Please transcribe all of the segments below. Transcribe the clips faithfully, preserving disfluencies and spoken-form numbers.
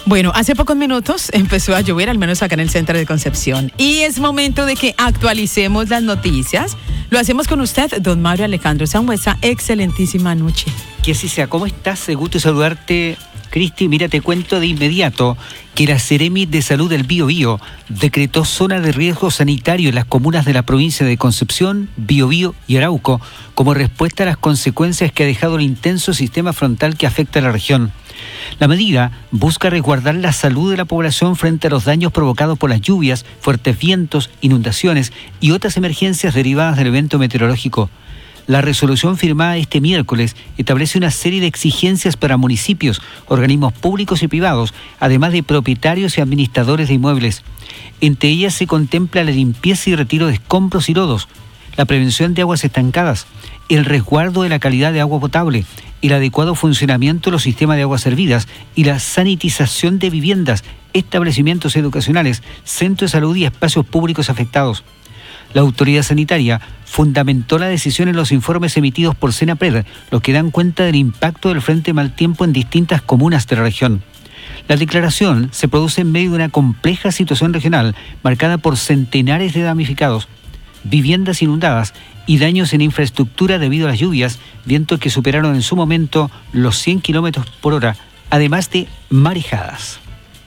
Bueno, hace pocos minutos empezó a llover, al menos acá en el centro de Concepción. Y es momento de que actualicemos las noticias. Lo hacemos con usted, don Mario Alejandro Sangüesa. Excelentísima noche. Que así sea. ¿Cómo estás? Gusto saludarte, Cristi. Mira, te cuento de inmediato que la Seremi de Salud del Biobío decretó zona de riesgo sanitario en las comunas de la provincia de Concepción, Biobío y Arauco, como respuesta a las consecuencias que ha dejado el intenso sistema frontal que afecta a la región. La medida busca resguardar la salud de la población frente a los daños provocados por las lluvias, fuertes vientos, inundaciones y otras emergencias derivadas del evento meteorológico. La resolución firmada este miércoles establece una serie de exigencias para municipios, organismos públicos y privados, además de propietarios y administradores de inmuebles. Entre ellas se contempla la limpieza y retiro de escombros y lodos, la prevención de aguas estancadas, el resguardo de la calidad de agua potable, el adecuado funcionamiento de los sistemas de aguas servidas y la sanitización de viviendas, establecimientos educacionales, centros de salud y espacios públicos afectados. La autoridad sanitaria fundamentó la decisión en los informes emitidos por Senapred, los que dan cuenta del impacto del frente mal tiempo en distintas comunas de la región. La declaración se produce en medio de una compleja situación regional marcada por centenares de damnificados, viviendas inundadas y daños en infraestructura debido a las lluvias, vientos que superaron en su momento los cien kilómetros por hora, además de marejadas.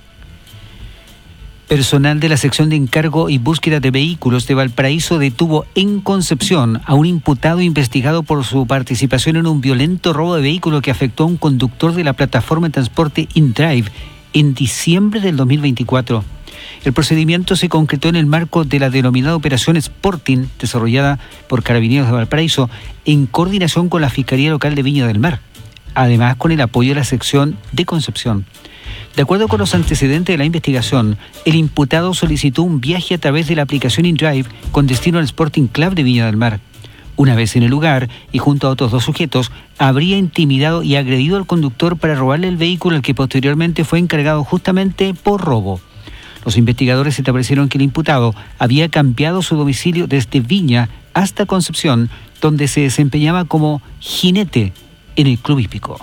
Personal de la sección de encargo y búsqueda de vehículos de Valparaíso detuvo en Concepción a un imputado investigado por su participación en un violento robo de vehículo que afectó a un conductor de la plataforma de transporte InDrive en diciembre del dos mil veinticuatro. El procedimiento se concretó en el marco de la denominada Operación Sporting, desarrollada por Carabineros de Valparaíso, en coordinación con la Fiscalía Local de Viña del Mar, además con el apoyo de la sección de Concepción. De acuerdo con los antecedentes de la investigación, el imputado solicitó un viaje a través de la aplicación InDrive con destino al Sporting Club de Viña del Mar. Una vez en el lugar, y junto a otros dos sujetos, habría intimidado y agredido al conductor para robarle el vehículo, al que posteriormente fue encargado justamente por robo. Los investigadores establecieron que el imputado había cambiado su domicilio desde Viña hasta Concepción, donde se desempeñaba como jinete en el club hípico.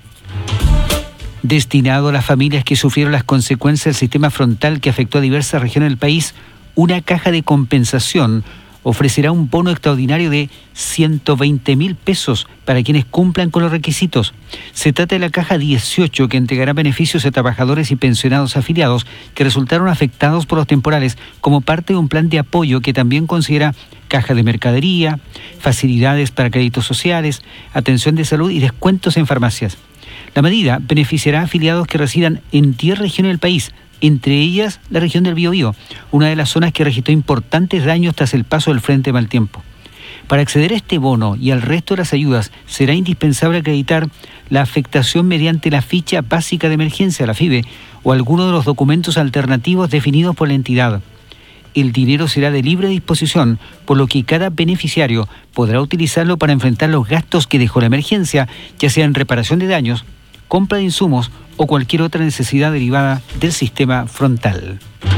Destinado a las familias que sufrieron las consecuencias del sistema frontal que afectó a diversas regiones del país, una caja de compensación ofrecerá un bono extraordinario de ciento veinte mil pesos para quienes cumplan con los requisitos. Se trata de la caja dieciocho, que entregará beneficios a trabajadores y pensionados afiliados que resultaron afectados por los temporales, como parte de un plan de apoyo que también considera caja de mercadería, facilidades para créditos sociales, atención de salud y descuentos en farmacias. La medida beneficiará a afiliados que residan en diez regiones del país, entre ellas la región del Biobío, una de las zonas que registró importantes daños tras el paso del frente mal tiempo. Para acceder a este bono y al resto de las ayudas, será indispensable acreditar la afectación mediante la ficha básica de emergencia, la FIBE, o alguno de los documentos alternativos definidos por la entidad. El dinero será de libre disposición, por lo que cada beneficiario podrá utilizarlo para enfrentar los gastos que dejó la emergencia, ya sea en reparación de daños, compra de insumos o cualquier otra necesidad derivada del sistema frontal.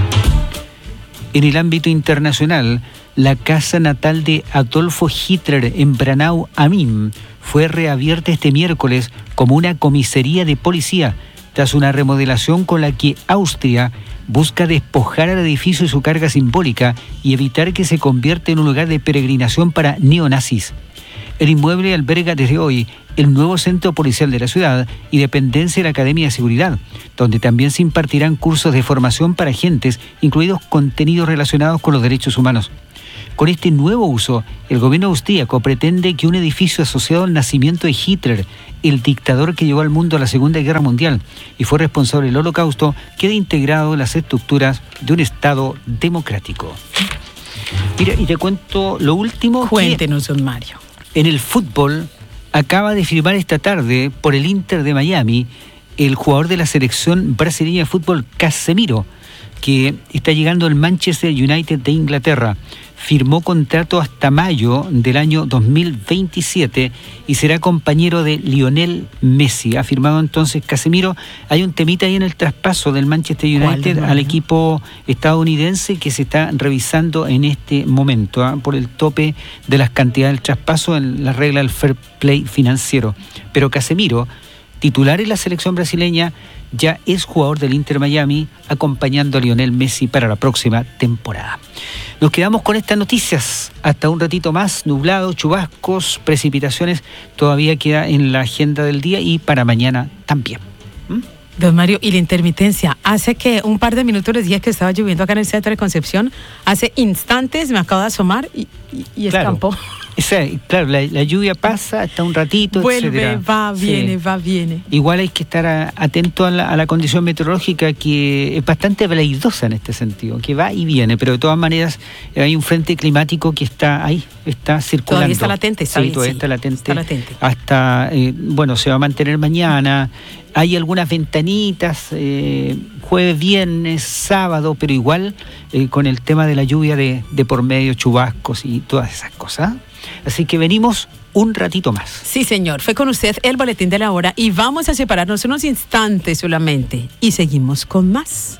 En el ámbito internacional, la casa natal de Adolfo Hitler en Braunau am Inn fue reabierta este miércoles como una comisaría de policía, tras una remodelación con la que Austria busca despojar al edificio de su carga simbólica y evitar que se convierta en un lugar de peregrinación para neonazis. El inmueble alberga desde hoy el nuevo centro policial de la ciudad y dependencia de la Academia de Seguridad, donde también se impartirán cursos de formación para agentes, incluidos contenidos relacionados con los derechos humanos. Con este nuevo uso, el gobierno austríaco pretende que un edificio asociado al nacimiento de Hitler, el dictador que llevó al mundo a la Segunda Guerra Mundial y fue responsable del Holocausto, quede integrado en las estructuras de un Estado democrático. Mira, y te cuento lo último. Cuéntenos, don Mario. En el fútbol, acaba de firmar esta tarde por el Inter de Miami el jugador de la selección brasileña de fútbol, Casemiro, que está llegando al Manchester United de Inglaterra. Firmó contrato hasta mayo del año dos mil veintisiete y será compañero de Lionel Messi. Ha firmado entonces Casemiro. Hay un temita ahí en el traspaso del Manchester United al equipo estadounidense que se está revisando en este momento, ¿eh? por el tope de las cantidades del traspaso en la regla del fair play financiero. Pero Casemiro, titular en la selección brasileña, ya es jugador del Inter Miami, acompañando a Lionel Messi para la próxima temporada. Nos quedamos con estas noticias hasta un ratito más. Nublado, chubascos, precipitaciones todavía queda en la agenda del día y para mañana también. ¿Mm? Don Mario, y la intermitencia, hace que un par de minutos les dije que estaba lloviendo acá en el centro de Concepción, hace instantes me acabo de asomar y, y, y claro. escampó. Esa, claro, la, la lluvia pasa hasta un ratito, vuelve, etcétera. va, viene, sí. va, viene. Igual hay que estar a, atento a la, a la condición meteorológica, que es bastante veleidosa en este sentido, que va y viene, pero de todas maneras hay un frente climático que está ahí, está circulando. Todavía está latente, está sí, bien, todavía sí, está latente. Está latente. Hasta, eh, bueno, se va a mantener mañana. Hay algunas ventanitas, eh, jueves, viernes, sábado, pero igual eh, con el tema de la lluvia de, de por medio, chubascos y todas esas cosas. Así que venimos un ratito más. Sí, señor. Fue con usted el boletín de la hora y vamos a separarnos unos instantes solamente. Y seguimos con más.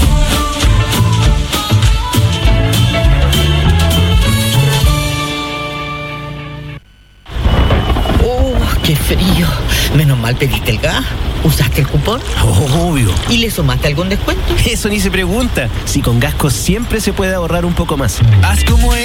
¡Qué frío! Menos mal pediste el gas. ¿Usaste el cupón? Obvio. ¿Y le sumaste algún descuento? Eso ni se pregunta. Si con Gasco siempre se puede ahorrar un poco más. Haz como él.